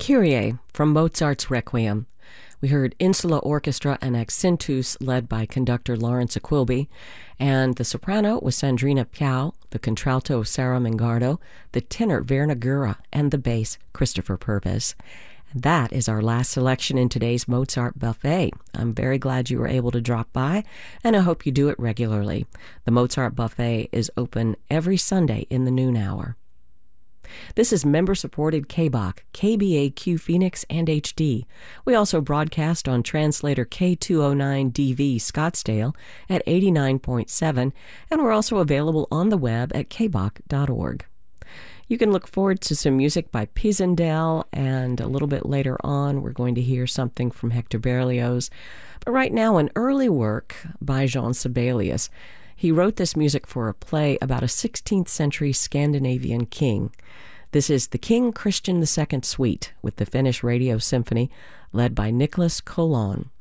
Kyrie from Mozart's Requiem. We heard Insula Orchestra and Accentus led by conductor Lawrence Aquilby, and the soprano was Sandrina Piau, the contralto Sarah Mingardo, the tenor Verna Gura, and the bass Christopher Purvis. That is our last selection in today's Mozart Buffet. I'm very glad you were able to drop by, and I hope you do it regularly. The Mozart Buffet is open every Sunday in the noon hour. This is member-supported KBOC, KBAQ Phoenix, and HD. We also broadcast on translator K209DV Scottsdale at 89.7, and we're also available on the web at kboc.org. You can look forward to some music by Pisendel, and a little bit later on we're going to hear something from Hector Berlioz. But right now, an early work by Jean Sibelius. He wrote this music for a play about a 16th century Scandinavian king. This is the King Christian II Suite with the Finnish Radio Symphony, led by Nicholas Kolon.